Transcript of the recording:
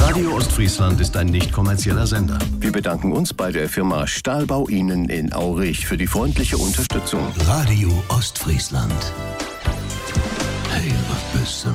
Radio Ostfriesland ist ein nicht kommerzieller Sender. Wir bedanken uns bei der Firma Stahlbau Ihnen in Aurich für die freundliche Unterstützung. Radio Ostfriesland. Hey, was bist du?